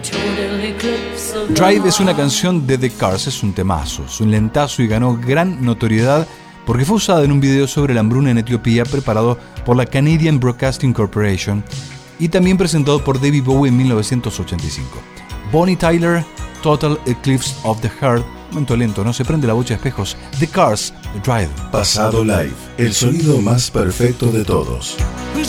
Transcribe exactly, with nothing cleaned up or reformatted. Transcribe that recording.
Drive es una canción de The Cars, es un temazo, es un lentazo y ganó gran notoriedad porque fue usada en un video sobre la hambruna en Etiopía preparado por la Canadian Broadcasting Corporation y también presentado por David Bowie en mil novecientos ochenta y cinco. Bonnie Tyler, Total Eclipse of the Heart, momento lento, no se prende la bocha de espejos. The Cars, Drive. Pasado Live, el sonido más perfecto de todos. Who's